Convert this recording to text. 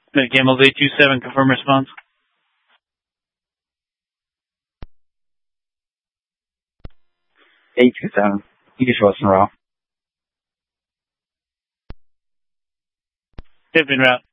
Camels 827, confirm response. $827. You can show us in route. Tip en route.